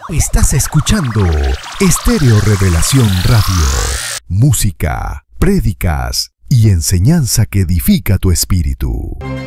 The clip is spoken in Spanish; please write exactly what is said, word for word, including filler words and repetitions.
Estás escuchando Estéreo Revelación Radio. Música, prédicas y enseñanza que edifica tu espíritu.